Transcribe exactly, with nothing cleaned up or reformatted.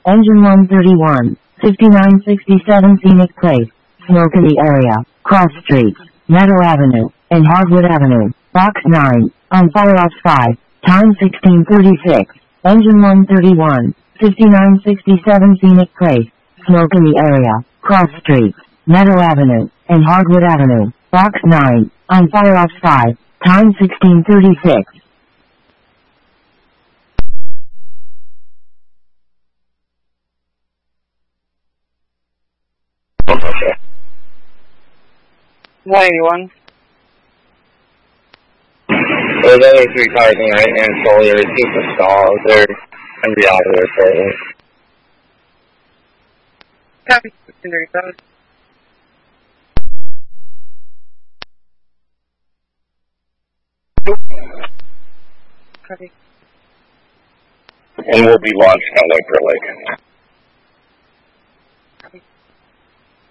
Engine one thirty-one, fifty-nine sixty-seven Scenic Place, Smoke in the area, Cross Streets, Meadow Avenue, and Hardwood Avenue, Box nine, on fire off five, time sixteen thirty-six. Engine one thirty-one, fifty-nine sixty-seven Scenic Place, Smoke in the area, Cross Streets, Meadow Avenue, and Hardwood Avenue, Box nine, on fire off five, time sixteen thirty-six. ninety-one. There's only three cars in the right-hand shoulder. It's just a stall. They're going to be out of there shortly. Copy. thirty-seven. Copy. And we'll be launching at Lake Lake. Copy.